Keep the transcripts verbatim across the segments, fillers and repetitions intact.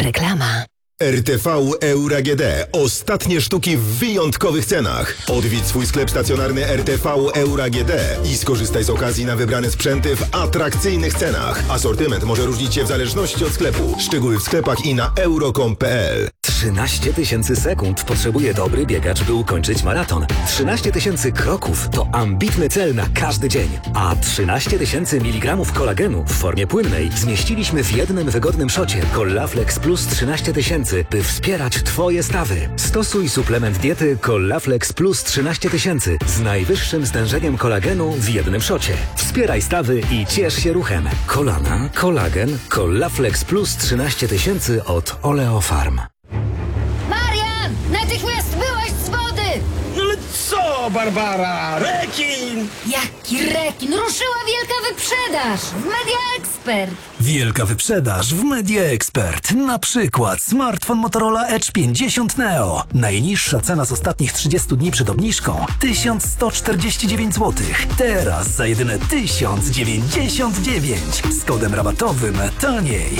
Reklama. R T V Euro A G D. Ostatnie sztuki w wyjątkowych cenach. Odwiedź swój sklep stacjonarny R T V Euro A G D i skorzystaj z okazji na wybrane sprzęty w atrakcyjnych cenach. Asortyment może różnić się w zależności od sklepu. Szczegóły w sklepach i na euro kropka com kropka p l. trzynaście tysięcy sekund potrzebuje dobry biegacz, by ukończyć maraton. trzynaście tysięcy kroków to ambitny cel na każdy dzień. A trzynaście tysięcy miligramów kolagenu w formie płynnej zmieściliśmy w jednym wygodnym szocie Collaflex Plus trzynaście tysięcy, by wspierać Twoje stawy. Stosuj suplement diety Collaflex Plus trzynaście tysięcy z najwyższym stężeniem kolagenu w jednym szocie. Wspieraj stawy i ciesz się ruchem. Kolana, kolagen, Collaflex Plus trzynaście tysięcy od Oleofarm. Marian! Natychmiast byłaś z wody! No ale co, Barbara? Rekin! Jaki rekin? Ruszyła wielka wyprzedaż w Media Expert. Wielka wyprzedaż w Media Expert. Na przykład smartfon Motorola Edge pięćdziesiąt Neo. Najniższa cena z ostatnich trzydziestu dni przed obniżką tysiąc sto czterdzieści dziewięć złotych. Teraz za jedyne tysiąc dziewięćdziesiąt dziewięć. Z kodem rabatowym taniej.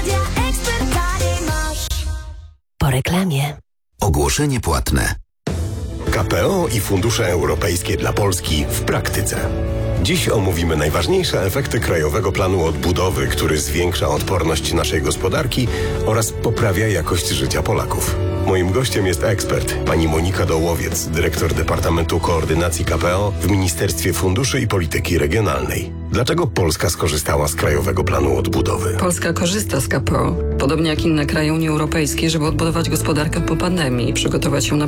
Po reklamie. Ogłoszenie płatne. K P O i fundusze europejskie dla Polski w praktyce. Dziś omówimy najważniejsze efekty Krajowego Planu Odbudowy, który zwiększa odporność naszej gospodarki oraz poprawia jakość życia Polaków. Moim gościem jest ekspert, pani Monika Dołowiec, dyrektor Departamentu Koordynacji K P O w Ministerstwie Funduszy i Polityki Regionalnej. Dlaczego Polska skorzystała z Krajowego Planu Odbudowy? Polska korzysta z K P O, podobnie jak inne kraje Unii Europejskiej, żeby odbudować gospodarkę po pandemii i przygotować ją na